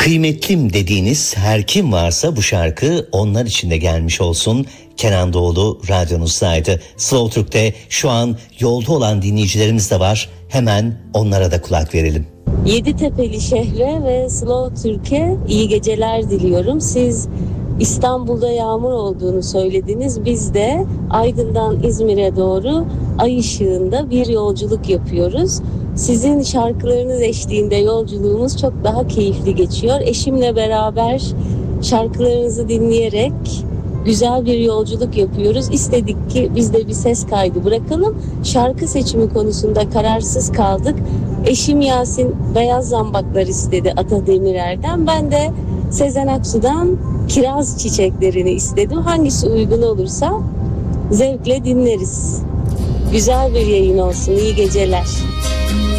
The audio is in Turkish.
Kıymetlim dediğiniz her kim varsa bu şarkı onlar için de gelmiş olsun. Kenan Doğulu radyonuzdaydı. Slow Türk'te şu an yolda olan dinleyicilerimiz de var. Hemen onlara da kulak verelim. Yeditepe'li şehre ve Slow Türk'e iyi geceler diliyorum. Siz İstanbul'da yağmur olduğunu söylediniz. Biz de Aydın'dan İzmir'e doğru ay ışığında bir yolculuk yapıyoruz. Sizin şarkılarınız eşliğinde yolculuğumuz çok daha keyifli geçiyor. Eşimle beraber şarkılarınızı dinleyerek güzel bir yolculuk yapıyoruz. İstedik ki biz de bir ses kaydı bırakalım. Şarkı seçimi konusunda kararsız kaldık. Eşim Yasin Beyaz Zambaklar istedi Ata Demirer'den. Ben de Sezen Aksu'dan Kiraz Çiçeklerini istedim. Hangisi uygun olursa zevkle dinleriz. Güzel bir yayın olsun. İyi geceler.